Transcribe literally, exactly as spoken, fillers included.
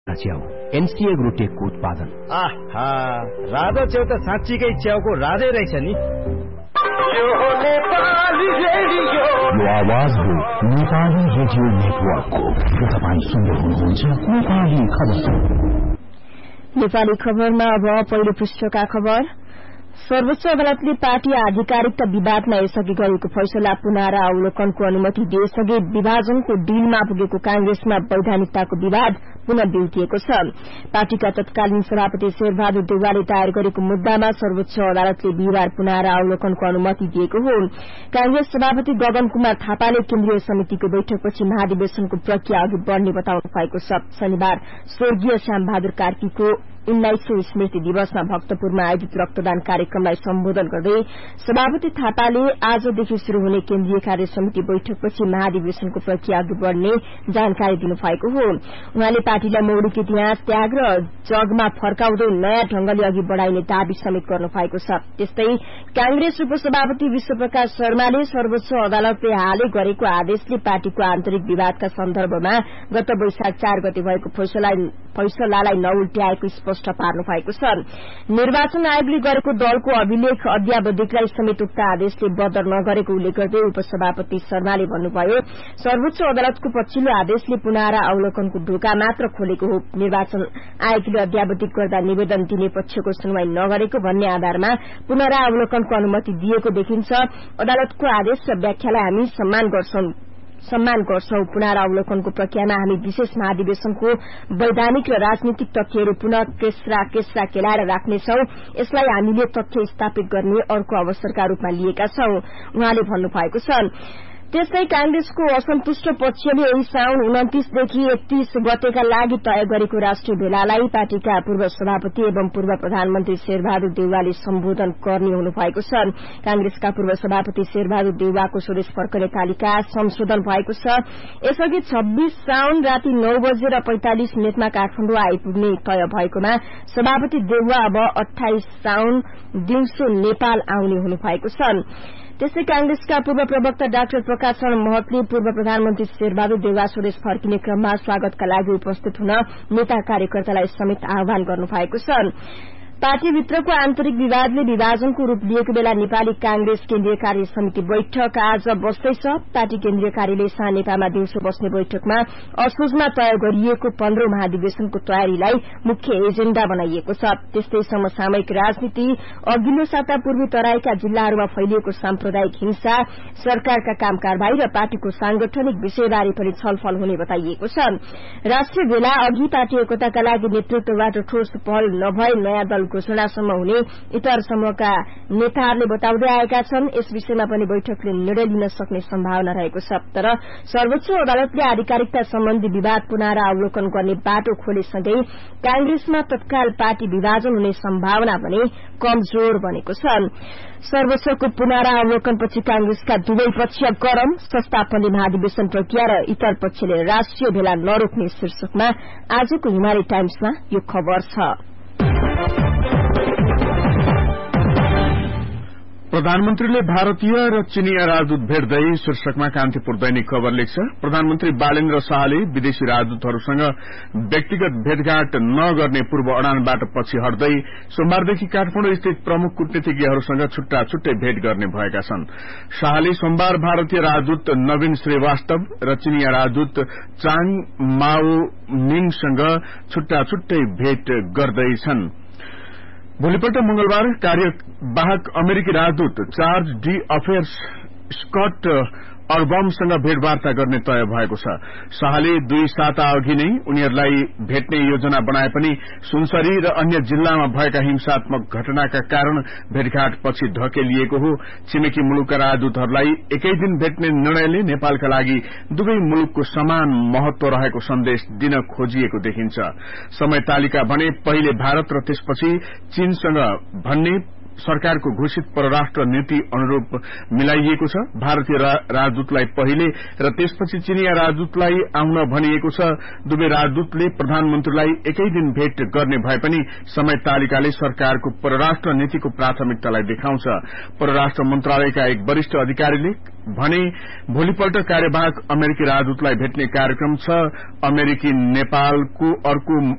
च्याउ NCA group टेकको उत्पादन। आहा, राजा च्याउ त साँच्चीकै च्याउको राजै रहेछ नि। यो आवाज हो नेपाली रेडियो नेटवर्कको। तपाईँ सुन्दै हुनुहुन्छ नेपाली खबर। नेपाली खबरमा अब पहिलो पृष्ठका खबर। सर्वोच्च अदालतले पार्टी आधिकारिकता विवादमा यसअघि गरेको फैसला पुनरावलोकनको अनुमति दिएसँगै विभाजनको डिलमा पुगेको कांग्रेसमा वैधानिकताको विवाद पुनः बिउतिएको छ। पार्टीका तत्कालीन सभापति शेरबहादुर देउवाले दायर गरेको मुद्दामा सर्वोच्च अदालतले बिहिबार पुनरावलोकनको अनुमति दिएको हो। कांग्रेस सभापति गगन कुमार थापाले केन्द्रीय समितिको बैठकपछि महाधिवेशनको प्रक्रिया अघि बढ़ने बताउनु भएको छ। शनिबार स्वर्गीय श्यामबहादुर कार्कीको उन्नाइसौं स्मृति दिवसमा भक्तपुरमा आयोजित रक्तदान कार्यक्रमलाई सम्बोधन गर्दै सभापति थापाले आजदेखि शुरू हुने केन्द्रीय कार्य समिति बैठकपछि महाधिवेशनको प्रक्रिया अघि बढ़ने जानकारी दिनुभएको हो। उहाँले पार्टीलाई मौलिक इतिहास त्याग र जगमा फर्काउँदै नयाँ ढंगले अघि बढ़ाइने दावी समेत गर्नुभएको छ। त्यस्तै कांग्रेस उपसभापति विश्वप्रकाश शर्माले सर्वोच्च अदालतले हालै गरेको आदेशले पार्टीको आन्तरिक विवादका सन्दर्भमा गत वैशाख चार गते भएको फैसलालाई नउल्ट्याएको स्पष्ट पार्नु भएको छ। निर्वाचन आयोगले गरेको दलको अभिलेख अध्यावधिकलाई समेत उक्त आदेशले बदर नगरेको उल्लेख गर्दै उपसभापति शर्माले भन्नुभयो, सर्वोच्च अदालतको पछिल्लो आदेशले पुनरावलोकनको ढोका मात्र खोलेको हो। निर्वाचन आयोगले अध्यावधिक गर्दा निवेदन दिने पक्षको सुनवाई नगरेको भन्ने आधारमा पुनरावलोकनको अनुमति दिएको देखिन्छ। अदालतको आदेश र व्याख्यालाई हामी सम्मान गर्छौं सम्मान गर्छौं। पुनरावलोकनको प्रक्रियामा हामी विशेष महाधिवेशनको वैधानिक र राजनीतिक तथ्यहरू पुनः केस्रा केस्रा केलाएर राख्नेछौं। यसलाई हामीले तथ्य स्थापित गर्ने अर्को अवसरका रूपमा लिएका छौं, उहाँले भन्नुभएको छ। त्यस्तै कांग्रेसको असन्तुष्ट पक्षले यही साउन उन्तिसदेखि एकतीस गतेका लागि तय गरेको राष्ट्रिय भेलालाई पार्टीका पूर्व सभापति एवं पूर्व प्रधानमन्त्री शेरबहादुर देउवाले सम्बोधन गर्ने हुनुभएको छ। कांग्रेसका पूर्व सभापति शेरबहादुर देउवाको स्वदेश फर्कने तालिका संशोधन भएको छ। यसअघि छब्बीस साउन राति नौ बजेर पैंतालिस मिनटमा काठमाडौँ आइपुग्ने तय भएकोमा सभापति देउवा अब अठाइस साउन दिउँसो नेपाल आउने हुनुभएको छ। त्यस्तै कांग्रेसका पूर्व प्रवक्ता डाक्टर प्रकाश शरण महतले पूर्व प्रधानमन्त्री शेरबहादुर देउवा स्वदेश फर्किने क्रममा स्वागतका लागि उपस्थित हुन नेता कार्यकर्तालाई समेत आह्वान गर्नुभएको छ। पार्टीभित्रको आन्तरिक विवादले विभाजनको रूप लिएको बेला नेपाली कांग्रेस केन्द्रीय कार्य समिति बैठक आज बस्दैछ। पार्टी केन्द्रीय कार्यालय सानेपामा दिउँसो बस्ने बैठकमा असोजमा तय गरिएको पन्ध्रौं महाधिवेशनको तयारीलाई मुख्य एजेण्डा बनाइएको छ। त्यस्तै समसामयिक राजनीति, अघिल्लो साता पूर्वी तराईका जिल्लाहरूमा फैलिएको साम्प्रदायिक हिंसा, सरकारका काम कारबाही र पार्टीको सांगठनिक विषयबारे पनि छलफल हुने बताइएको छ। राष्ट्रिय भेला अघि पार्टी एकताका लागि नेतृत्वबाट ठोस पहल नभए नयाँ दल घोषणासम्म हुने इतर समूहका नेताहरूले बताउँदै आएका छन्। यस विषयमा पनि बैठकले निर्णय लिन सक्ने सम्भावना रहेको छ। तर सर्वोच्च अदालतले आधिकारिकता सम्बन्धी विवाद पुनरावलोकन गर्ने बाटो खोलेसँगै कांग्रेसमा तत्काल पार्टी विभाजन हुने सम्भावना पनि कमजोर बनेको छ। सर्वोच्चको पुनरावलोकनपछि कांग्रेसका दुवै पक्ष गरम, संस्थापनले महाधिवेशन प्रक्रिया र इतर पक्षले राष्ट्रिय भेला नरोक्ने शीर्षकमा आजको हिमालय टाइम्समा यो खबर छ। प्रधानमन्त्रीले भारतीय र चिनिया राजदूत भेट्दै शीर्षकमा कान्तिपुर दैनिक खबर लेख्छ। प्रधानमन्त्री बालेन्द्र शाहले विदेशी राजदूतहरूसँग व्यक्तिगत भेटघाट नगर्ने पूर्व अडानबाट पछि हट्दै सोमबारदेखि काठमाडौँ स्थित प्रमुख कूटनीतिज्ञहरूसँग छुट्टा छुट्टै भेट गर्ने भएका छन्। शाहले सोमबार भारतीय राजदूत नवीन श्रीवास्तव र चिनिया राजदूत चाङ माओ मिङसँग छुट्टा छुट्टै भेट गर्दैछन्। भोलिपल्ट मंगलबार कार्यवाहक अमेरिकी राजदूत चार्ज डी अफेयर्स स्कट अर्बमसँग भेटवार्ता गर्ने तय भएको छ। शाहले दुई साता अघि नै उनीहरूलाई भेट्ने योजना बनाए पनि सुनसरी र अन्य जिल्लामा भएका हिंसात्मक घटनाका कारण भेटघाट पछि धकेलिएको हो। छिमेकी मुलुकका राजदूतहरूलाई एकै दिन भेट्ने निर्णयले नेपालका लागि दुवै मुलुकको समान महत्व रहेको सन्देश दिन खोजिएको देखिन्छ। समय तालिका भने पहिले भारत र त्यसपछि चीनसँग भन्ने सरकारको घोषित परराष्ट्र नीति अनुरूप मिलाइएको छ। भारतीय राजदूतलाई पहिले र त्यसपछि चिनिया राजदूतलाई आउन भनिएको छ। दुवै राजदूतले प्रधानमन्त्रीलाई एकै दिन भेट गर्ने भए पनि समय तालिकाले सरकारको परराष्ट्र नीतिको प्राथमिकतालाई देखाउँछ। परराष्ट्र मन्त्रालयका एक वरिष्ठ अधिकारीले भने भोलिपल्ट कार्यवाहक अमेरिकी राजदूतलाई भेट्ने कार्यक्रम छ। अमेरिकी नेपालको अर्को